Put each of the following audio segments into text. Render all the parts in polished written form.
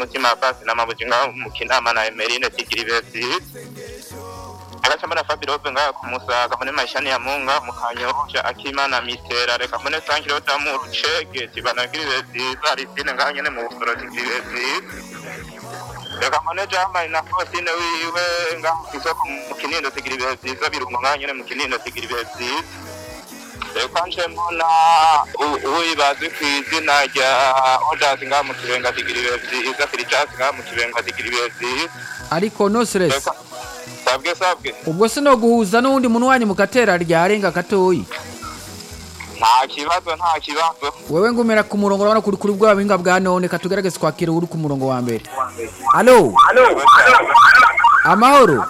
mutima pasi na mabujinga mukinama na Emerine Tigiribezi agachamba na Fabirope nga kumusaga muri mashani ya Munga mukanyosha Akimana Mitera reka mune sankiro tamu ruchege tibanagiribezi zari sine nga nyene mu busoro Tigiribezi reka mune jama na Fosine wiwe nga isoko mukinindo Tigiribezi zabirungo nga nyene mukinindo Tigiribezi kanje mbona uyibazi kwizina rya Odas nga mu kibenga Tigiribezi iza Filichas nga mu kibenga Tigiribezi ariko no stress sabwe ubwo sino guhuza n'undi muntu wanyu mukatera ryarenga katoyi nta kibazo wewe ngumera ku murongo urabona kuri bw'abinga bwa none katugerageze kwakira uri ku murongo wa mbere allo amahoro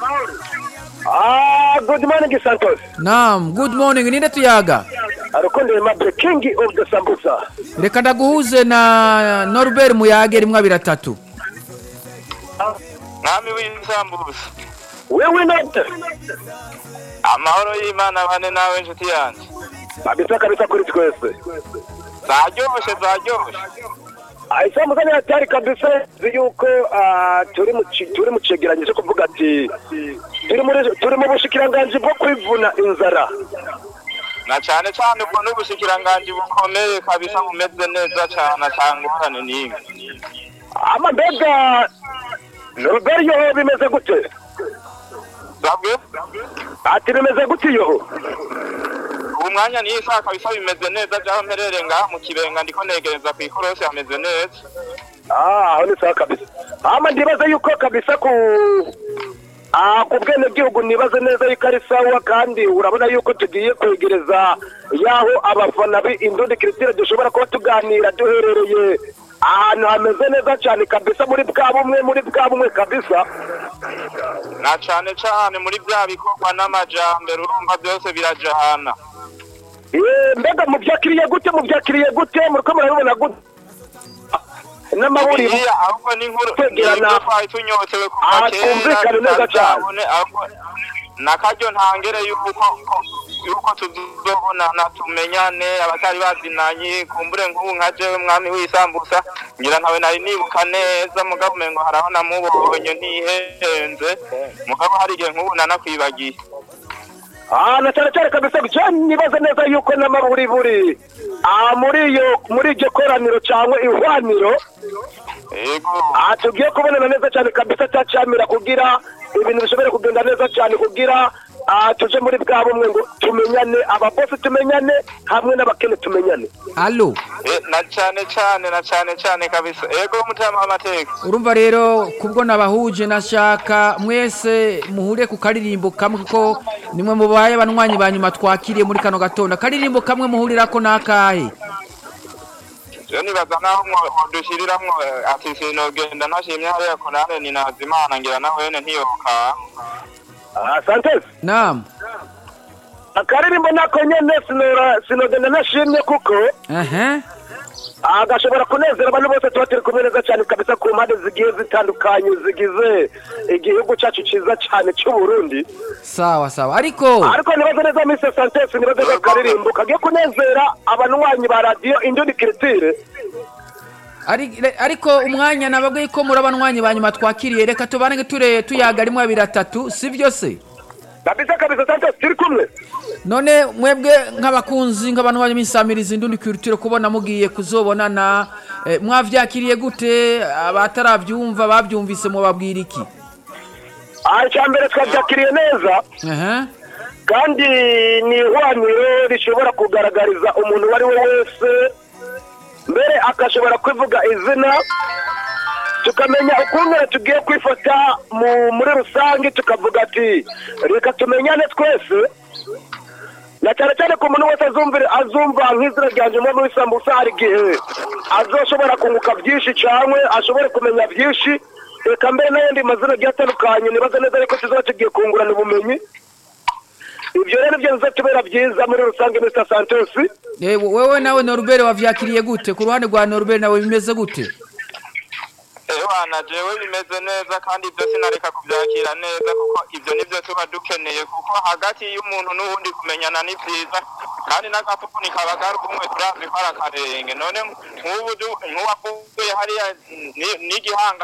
good morning Santos. Naam, good morning. Ninde tuyaga? Arukonde Mabre King of the Sambusa. Reka ndaguhuze na Norbert Muyage rimwe 2-3. Nami w'insambusa. Wewe nate. Amahoro y'Imana bane nawe nshuti yanjye. Kabisa kuri twese. Zaryoshe. Aisambuza ni hatari kabisa yuko turi mu cegeranyo cyo kuvuga ati turi mu bushikiranganje bwo kwivuna inzara na cyane ko n'ubushikiranganje bukomeye kabisa bumeze neza cyane cyangorane ninga amabega Roberto bimeze gute zabwe ati bimeze gute yo umwanya ni isa kabisa bimeze neza byaho mperere nga mu kibenga ndiko negereza ku ikorosi ameze neza aho ni sawa kabisa ndibaza yuko kabisa ku bwene gihugu nibaze neza yuko ari sawa kandi urabona yuko tugiye kwegereza yaho abafana b'Indundi Culture dushobora kuba tuganira duherereye ahantu hameze neza cyane kabisa muri bwa bumwe kabisa na cyane muri bya bikorwa n'amajambere urumva byose birajana mbega mubyakiriye gute muriko murabibona gute n'amahuri ahubwo ni nkuru twegerana tunyotewe kuva kera neza cyane nakaryo ntangere yuko tuzobonana tumenyane abatari bazinanye kumbure nk'ubu nka jewe mwami w'isambusa ngira ntawe nari nibuka neza mugabo umengo haraho namubonye ntihenze mugabo hari igihe nk'ubu nanakwibagiye na cyane kabisa nibaza neza yuko n'amahuri buri muri iryo koraniro cyangwa ihwaniro tugiye kubonana neza cyane kabisa cyacamira kugira ibintu bishobora kugenda neza cyane kugira tuje muri bwa bumwe ngo tumenyane ababosi tumenyane hamwe n'abakene tumenyane allo na cyane kabisa ego mutama amateka urumva rero kubwo nabahuje nashaka mwese muhure ku karirimbo kamwe kuko nimwe mubaye banwanyi banyuma twakiriye muri kano gatondo karirimbo kamwe muhurirako nakahe nibaza naho dushiriramwo ati sinogenda nashimye hariya konane ni nazimana ngira nawe ntiyoka Santos. Naam. Akaririmbo nako nyene sinogenda nashimye kuko agashobora kunezera abantu bose tuba turi kumwe neza cyane kabisa ku mpande zigiye zitandukanye zigize igihugu cyacu cyiza cyane cy'u Burundi sawa ariko nibaze neza Mr. Santos nibaze ko karirimbo kagiye kunezera abanwanyi ba radio Indundi Culture ariko umwanya nababwiye ko muri abanwanyi banyuma twakiriye reka tubange tuyaga rimwe 2-3 sivyo se kabisa Santos turi kumwe none mwebwe nk'abakunzi nk'abanwanyi b'insamirizi Indundi Culture kubona mugiye kuzobonana mwavyakiriye gute abataravyumva bavyumvise mu babwira iki cyambere twavyakiriye neza kandi ni ihwaniro rishobora kugaragariza umuntu wari we wese mbere akashobora kwivuga izina tukamenya ukuntu tugiye kwifata muri rusange tukavuga ati reka tumenyane twese na cyane ku muntu wese azumva nk'izina ryanje mu w'isambusa hari igihe azoshobora kunguka byinshi cyangwa ashobore kumenya byinshi reka mbere n'ayandi mazina agiye atandukanye nibaza neza ariko tuzoba tugiye kungurana ubumenyi ibyo rero byo bizatubera byiza muri rusange Mr. Santos wewe nawe Norbert wavyakiriye gute ku ruhande rwa Norbert nawe bimeze gute Ewana jewe bimeze neza kandi ibyo sinareka kubyakira neza kuko ibyo nibyo tuba dukeneye kuko hagati y'umuntu n'uwundi kumenyana ni byiza kandi n'agapfuni kabagara umwe turazi ko arakarenge none nk'ubu nk'uwavuye hariya n'igihanga